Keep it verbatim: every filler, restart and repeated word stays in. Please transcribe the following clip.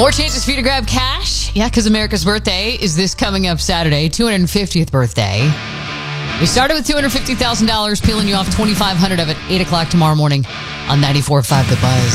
More chances for you to grab cash. Yeah, because America's birthday is this coming up Saturday, two hundred fiftieth birthday. We started with two hundred fifty thousand dollars, peeling you off twenty-five hundred dollars of it, eight o'clock tomorrow morning on ninety-four point five The Buzz.